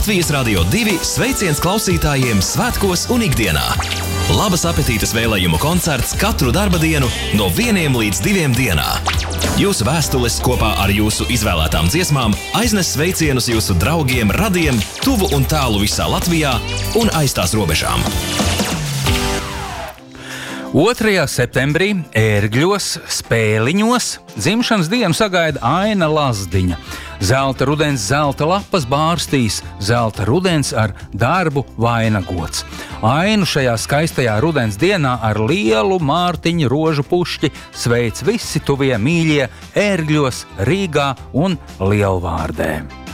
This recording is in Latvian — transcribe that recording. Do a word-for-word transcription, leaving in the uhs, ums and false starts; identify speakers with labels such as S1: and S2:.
S1: Latvijas Radio divi sveiciens klausītājiem svētkos un ikdienā. Labas apetītes vēlējumu koncerts katru darba dienu no vieniem līdz diviem dienā. Jūsu vēstules kopā ar jūsu izvēlētām dziesmām aiznes sveicienus jūsu draugiem, radiem, tuvu un tālu visā Latvijā un aiz tās robežām.
S2: otrajā septembrī Ērgļos, Spēliņos dzimšanas dienu sagaida Aina Lazdiņa. Zelta rudens zelta lapas bārstīs, zelta rudens ar darbu vainagots. Ainu šajā skaistajā rudens dienā ar lielu Mārtiņu rožu pušķi sveic visi tuvie mīļie Ērgļos, Rīgā un Lielvārdē.